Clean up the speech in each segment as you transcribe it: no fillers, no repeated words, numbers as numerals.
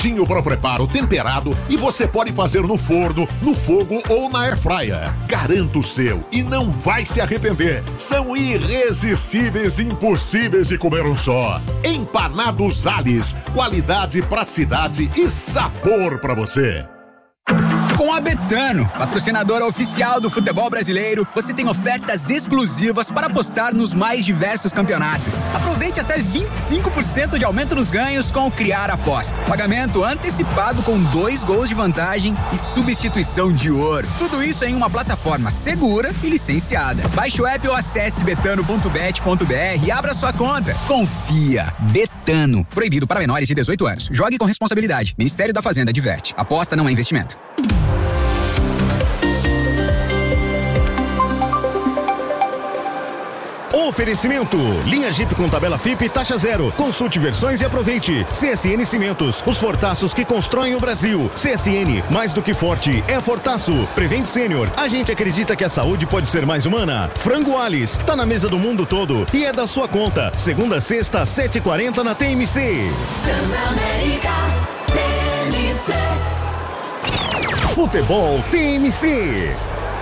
Tinho para preparo temperado e você pode fazer no forno, no fogo ou na airfryer. Garanta o seu e não vai se arrepender. São irresistíveis e impossíveis de comer um só. Empanados Ales, qualidade, praticidade e sabor para você. Com a Betano, patrocinadora oficial do futebol brasileiro, você tem ofertas exclusivas para apostar nos mais diversos campeonatos. Aproveite até 25% de aumento nos ganhos com o Criar Aposta. Pagamento antecipado com 2 gols de vantagem e substituição de ouro. Tudo isso em uma plataforma segura e licenciada. Baixe o app ou acesse betano.bet.br e abra sua conta. Confia. Betano. Proibido para menores de 18 anos. Jogue com responsabilidade. Ministério da Fazenda adverte. Aposta não é investimento. Oferecimento, linha Jeep com tabela FIP taxa zero. Consulte versões e aproveite. CSN Cimentos, os fortaços que constroem o Brasil. CSN, mais do que forte, é fortaço. Prevent Sênior, a gente acredita que a saúde pode ser mais humana. Frango Ales, tá na mesa do mundo todo e é da sua conta. Segunda a sexta, 7h40 na TMC. Transamérica, TMC. Futebol TMC.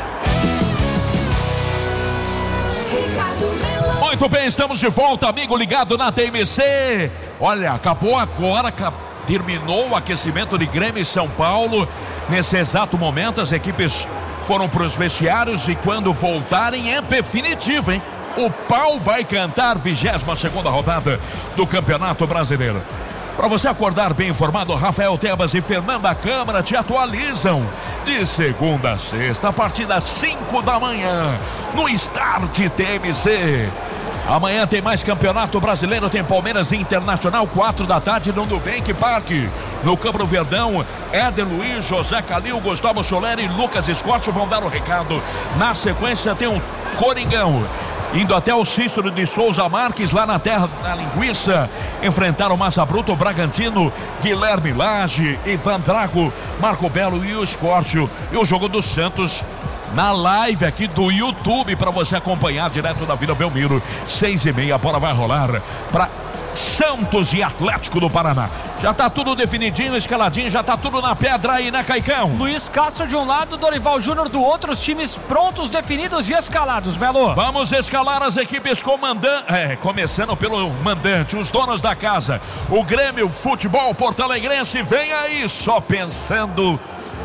Muito bem, estamos de volta, amigo ligado na TMC. Olha, acabou agora, terminou o aquecimento de Grêmio e São Paulo. Nesse exato momento, as equipes foram para os vestiários e quando voltarem é definitivo, hein? O pau vai cantar, 22ª rodada do Campeonato Brasileiro. Para você acordar bem informado, Rafael Tebas e Fernanda Câmara te atualizam de segunda a sexta, a partir das 5 da manhã, no Start TMC. Amanhã tem mais Campeonato Brasileiro, tem Palmeiras Internacional, 4 da tarde no Nubank Park. No Campo do Verdão, Éder Luiz, José Calil, Gustavo Soler e Lucas Escorte vão dar o recado. Na sequência tem um Coringão indo até o Cícero de Souza Marques, lá na terra da linguiça, enfrentar o Massa Bruto, Bragantino, Guilherme Lage, Ivan Drago, Marco Belo e o Escórcio. E o jogo do Santos na live aqui do YouTube para você acompanhar direto da Vila Belmiro, 6h30, a bola vai rolar para Santos e Atlético do Paraná. Já tá tudo definidinho, escaladinho, já tá tudo na pedra aí, né, Caicão? Luiz Castro de um lado, Dorival Júnior do outro, os times prontos, definidos e escalados, Belo. Vamos escalar as equipes começando pelo mandante, os donos da casa. O Grêmio Futebol Porto Alegrense vem aí só pensando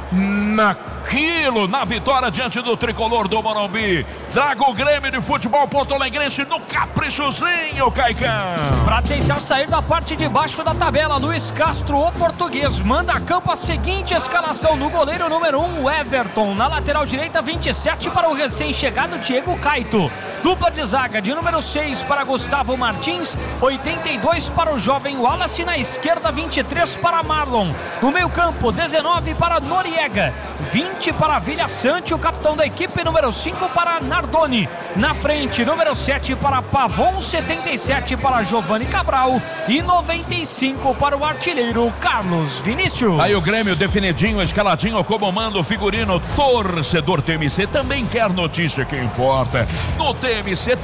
naquilo, na vitória diante do tricolor do Morumbi. Traga o Grêmio de Futebol Porto Alegrense no caprichozinho, Caicão. Pra tentar sair da parte de baixo da tabela, Luiz Castro, o português, manda a campo a seguinte escalação: no goleiro número 1, Everton, na lateral direita 27 para o recém-chegado Diego Caito, dupla de zaga de número 6 para Gustavo Martins, 82 para o jovem Wallace, na esquerda 23 para Marlon, no meio campo 19 para Noriega, 20 para Vilha Sante, o capitão da equipe, número 5 para Nardoni, na frente número 7 para Pavon, 77 para Giovanni Cabral e 95 para o artilheiro Carlos Vinícius. Aí o Grêmio definidinho, escaladinho, como manda o figurino. Torcedor TMC também quer notícia que importa. No TMC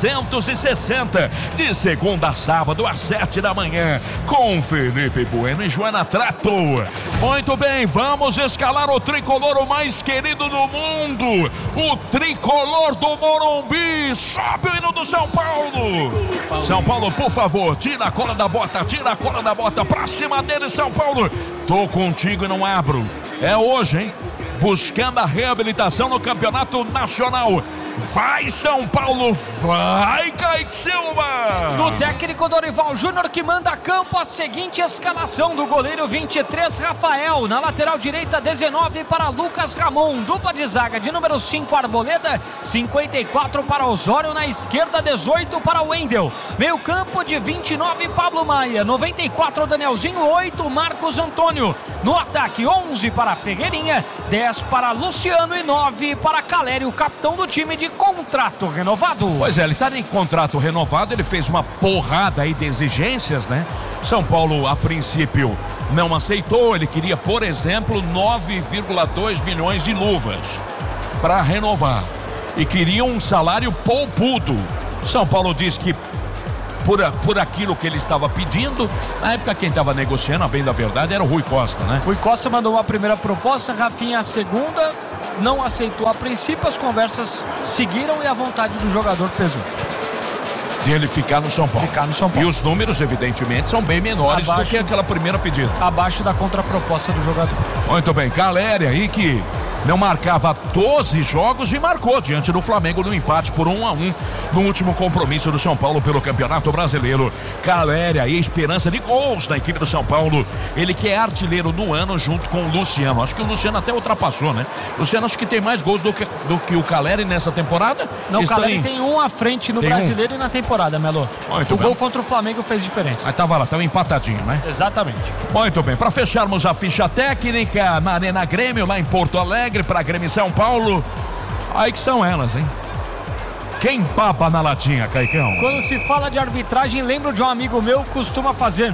360, de segunda a sábado às 7 da manhã, com Felipe Bueno e Joana Trato. Muito bem, vamos escalar o tricolor, o mais querido do mundo, o tricolor do Morumbi. Sobe o hino do São Paulo. São Paulo, por favor, tira a cola da bota, pra cima dele, São Paulo. Tô contigo e não abro. É hoje, hein? Buscando a reabilitação no Campeonato Nacional. Vai, São Paulo, vai, Kaique Silva! Do técnico Dorival Júnior, que manda a campo a seguinte escalação: do goleiro 23, Rafael, na lateral direita 19 para Lucas Ramon, dupla de zaga de número 5, Arboleda, 54 para Osório, na esquerda 18 para Wendel, meio campo de 29, Pablo Maia, 94 Danielzinho, 8 Marcos Antônio, no ataque 11 para Figueirinha, 10 para Luciano e 9 para Calério, capitão do time de contrato renovado. Pois é, ele tá em contrato renovado, ele fez uma porrada aí de exigências, né? São Paulo, a princípio, não aceitou, ele queria, por exemplo, 9,2 milhões de luvas para renovar e queria um salário poupudo. São Paulo diz que por aquilo que ele estava pedindo. Na época quem estava negociando, a bem da verdade, era o Rui Costa, né? Rui Costa mandou uma primeira proposta, Rafinha a segunda, não aceitou a princípio, as conversas seguiram e a vontade do jogador pesou. De ele ficar no São Paulo. E os números, evidentemente, são bem menores do que aquela primeira pedida. Abaixo da contraproposta do jogador. Muito bem, Caleri aí que não marcava 12 jogos e marcou diante do Flamengo no empate por 1-1 no último compromisso do São Paulo pelo Campeonato Brasileiro. Caleri aí, esperança de gols na equipe do São Paulo. Ele que é artilheiro no ano junto com o Luciano. Acho que o Luciano até ultrapassou, né? Luciano acho que tem mais gols do que o Caleri nessa temporada. Não, o Caleri tem um à frente no Brasileiro e na temporada, Melo. O gol contra o Flamengo fez diferença. Aí tava lá, tava empatadinho, né? Exatamente. Muito bem, para fecharmos a ficha técnica na Arena Grêmio, lá em Porto Alegre, para Grêmio São Paulo. Aí que são elas, hein? Quem papa na latinha, Caicão? Quando se fala de arbitragem, lembro de um amigo meu que costuma fazer.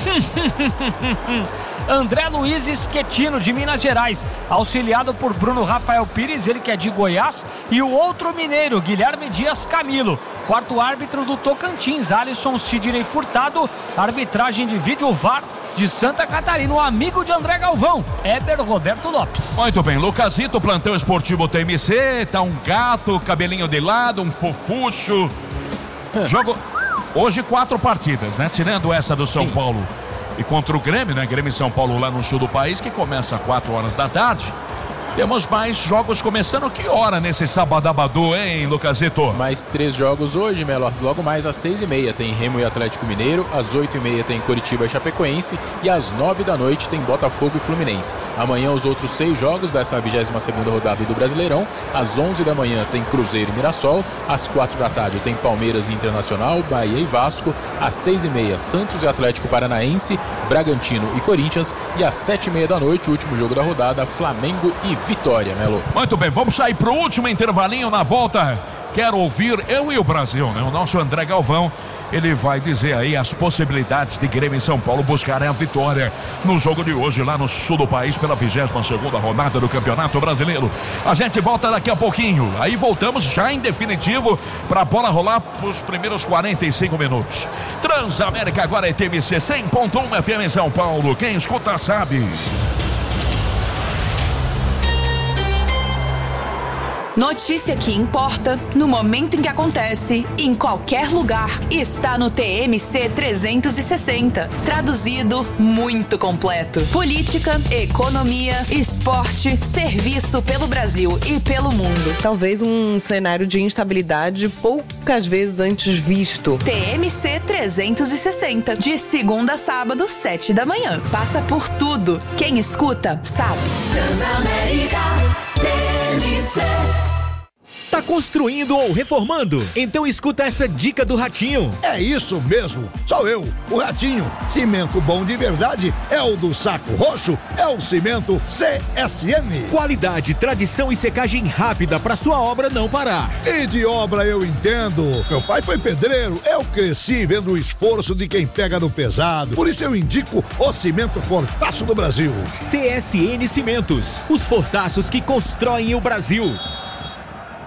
André Luiz Schettino, de Minas Gerais, auxiliado por Bruno Rafael Pires, ele que é de Goiás, e o outro mineiro, Guilherme Dias Camilo. Quarto árbitro do Tocantins, Alisson Sidney Furtado. Arbitragem de vídeo VAR de Santa Catarina, o amigo de André Galvão, Éber Roberto Lopes. Muito bem, Lucasito, plantão esportivo TMC, tá um gato, cabelinho de lado, um fofucho. Jogo hoje 4 partidas, né? Tirando essa do São Paulo e contra o Grêmio, né? Grêmio e São Paulo lá no sul do país, que começa às 4 horas da tarde. Temos mais jogos começando. Que hora nesse sabadabadu, hein, Lucasito? Mais 3 jogos hoje, Melo. Logo mais às 6h30 tem Remo e Atlético Mineiro, às 8h30 tem Coritiba e Chapecoense e às 9 da noite tem Botafogo e Fluminense. Amanhã os outros 6 jogos dessa 22ª rodada do Brasileirão. Às 11 da manhã tem Cruzeiro e Mirassol, às 4 da tarde tem Palmeiras e Internacional, Bahia e Vasco, às 6h30 Santos e Atlético Paranaense, Bragantino e Corinthians e às 7h30 da noite, o último jogo da rodada, Flamengo e Vitória, Melo. Muito bem, vamos sair pro último intervalinho. Na volta, quero ouvir eu e o Brasil, né? O nosso André Galvão, ele vai dizer aí as possibilidades de Grêmio e São Paulo buscarem a vitória no jogo de hoje lá no sul do país pela 22ª rodada do Campeonato Brasileiro. A gente volta daqui a pouquinho, aí voltamos já em definitivo pra bola rolar pros primeiros 45 minutos. Transamérica agora é TMC 100.1 FM em São Paulo, quem escuta sabe. Notícia que importa, no momento em que acontece, em qualquer lugar, está no TMC 360. Traduzido, muito completo. Política, economia, esporte, serviço pelo Brasil e pelo mundo. Talvez um cenário de instabilidade poucas vezes antes visto. TMC 360, de segunda a sábado, 7 da manhã. Passa por tudo. Quem escuta, sabe. Transamérica TMC. Tá construindo ou reformando? Então escuta essa dica do Ratinho. É isso mesmo, sou eu, o Ratinho. Cimento bom de verdade é o do Saco Roxo, é o cimento CSN. Qualidade, tradição e secagem rápida pra sua obra não parar. E de obra eu entendo. Meu pai foi pedreiro, eu cresci vendo o esforço de quem pega no pesado. Por isso eu indico o cimento Fortaço do Brasil. CSN Cimentos, os fortaços que constroem o Brasil.